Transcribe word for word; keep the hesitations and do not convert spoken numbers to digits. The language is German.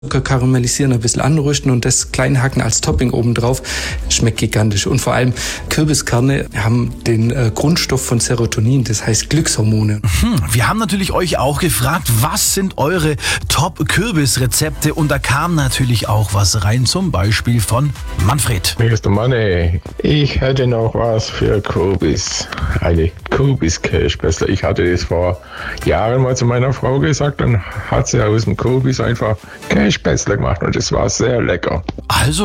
karamellisieren, ein bisschen anrüsten und das klein hacken als Topping obendrauf. Schmeckt gigantisch. Und vor allem Kürbiskerne haben den äh, Grundstoff von Serotonin, das heißt Glückshormone. Hm, wir haben natürlich euch auch gefragt, was sind eure Top-Kürbisrezepte? Und da kam natürlich auch was rein, zum Beispiel von Manfred. Hier ist der Manni. Ich hätte noch was für Kürbis. Eine Kürbiskirschbässler. Ich hatte das vor Jahren mal zu meiner Frau gesagt, dann hat sie aus dem Kürbis einfach Kirschbässler gemacht und es war sehr lecker. Also